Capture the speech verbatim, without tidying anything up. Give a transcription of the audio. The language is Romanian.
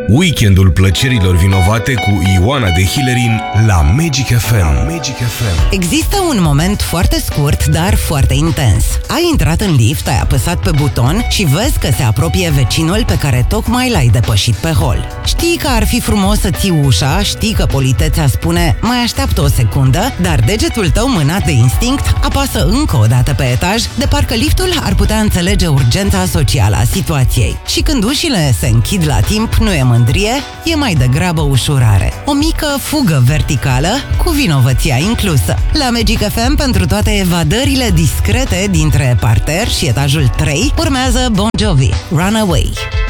Weekendul plăcerilor vinovate cu Ioana de Hillerin la Magic F M. Magic F M. Există un moment foarte scurt, dar foarte intens. Ai intrat în lift, ai apăsat pe buton și vezi că se apropie vecinul pe care tocmai l-ai depășit pe hol. Știi că ar fi frumos să ții ușa, știi că politețea spune mai așteaptă o secundă, dar degetul tău mânat de instinct apasă încă o dată pe etaj, de parcă liftul ar putea înțelege urgența socială a situației. Și când ușile se închid la timp, nu e mândrie, e mai degrabă ușurare. O mică fugă verticală cu vinovăția inclusă. La Magic F M, pentru toate evadările discrete dintre parter și etajul trei, urmează Bon Jovi, Runaway.